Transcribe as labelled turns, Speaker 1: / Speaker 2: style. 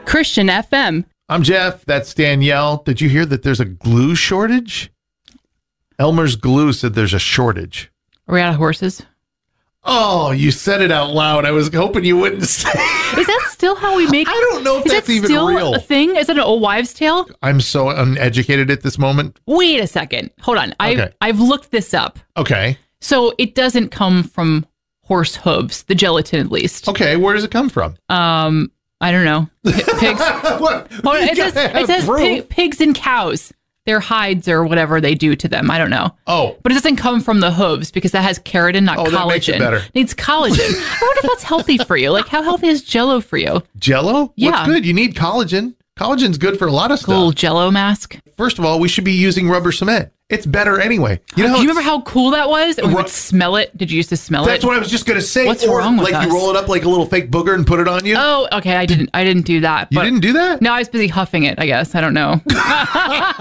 Speaker 1: Christian FM.
Speaker 2: I'm Jeff. That's Danielle. Did you hear that there's a glue shortage? Elmer's Glue said there's a shortage.
Speaker 1: Are we out of horses?
Speaker 2: Oh, you said it out loud. I was hoping you wouldn't say.
Speaker 1: Is that still how we make?
Speaker 2: I don't know if that's even
Speaker 1: still
Speaker 2: real.
Speaker 1: A thing? Is it an old wives' tale?
Speaker 2: I'm so uneducated at this moment.
Speaker 1: Wait a second. Hold on.
Speaker 2: Okay.
Speaker 1: I've looked this up.
Speaker 2: Okay.
Speaker 1: So it doesn't come from horse hooves, the gelatin at least.
Speaker 2: Okay. Where does it come from?
Speaker 1: I don't know. Pigs.
Speaker 2: What?
Speaker 1: Hold on, it says pigs and cows. Their hides or whatever they do to them. I don't know.
Speaker 2: Oh.
Speaker 1: But it doesn't come from the hooves because that has keratin, not collagen.
Speaker 2: That makes it better.
Speaker 1: Needs collagen. I wonder if that's healthy for you. Like, how healthy is Jell-O for you?
Speaker 2: Jell-O?
Speaker 1: Yeah.
Speaker 2: What's good? You need collagen. Collagen's good for a lot of stuff.
Speaker 1: Cool Jell-O mask.
Speaker 2: First of all, we should be using rubber cement. It's better anyway. You know?
Speaker 1: Do you remember how cool that was? And we would smell it. Did you used to smell it?
Speaker 2: That's what I was just going to say.
Speaker 1: What's wrong with
Speaker 2: like
Speaker 1: us?
Speaker 2: You roll it up like a little fake booger and put it on you?
Speaker 1: Oh, okay. I didn't do that.
Speaker 2: You didn't do that?
Speaker 1: No, I was busy huffing it, I guess. I don't know.